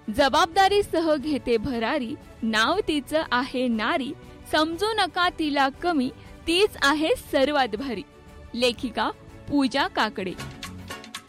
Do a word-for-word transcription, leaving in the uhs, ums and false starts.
जबाबदारी सह घेते भरारी, नाव तिचं आहे नारी, समजू नका तिला कमी, तीच आहे सर्वात भारी. लेखिका पूजा काकडे.